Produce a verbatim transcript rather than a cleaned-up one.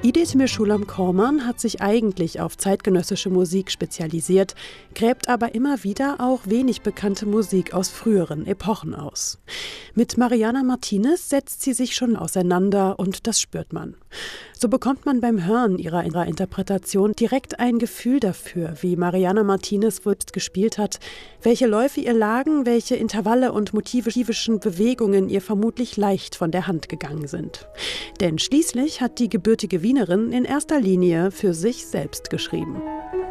Idetmir Schulam-Korman hat sich eigentlich auf zeitgenössische Musik spezialisiert, gräbt aber immer wieder auch wenig bekannte Musik aus früheren Epochen aus. Mit Mariana Martinez setzt sie sich schon auseinander und das spürt man. So bekommt man beim Hören ihrer, ihrer Interpretation direkt ein Gefühl dafür, wie Mariana Martinez selbst gespielt hat, welche Läufe ihr lagen, welche Intervalle und motivischen Bewegungen ihr vermutlich leicht von der Hand gegangen sind. Denn schließlich hat die gebürtige Wienerin in erster Linie für sich selbst geschrieben.